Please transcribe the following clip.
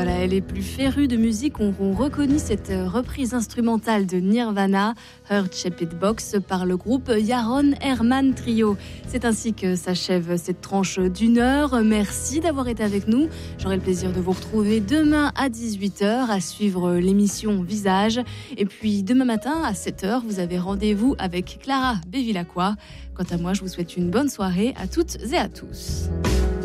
Voilà, les plus férus de musique auront reconnu cette reprise instrumentale de Nirvana, Heart Shaped Box, par le groupe Yaron Herman Trio. C'est ainsi que s'achève cette tranche d'une heure. Merci d'avoir été avec nous. J'aurai le plaisir de vous retrouver demain à 18h à suivre l'émission Visage. Et puis demain matin à 7h, vous avez rendez-vous avec Clara Bevilacqua. Quant à moi, je vous souhaite une bonne soirée à toutes et à tous.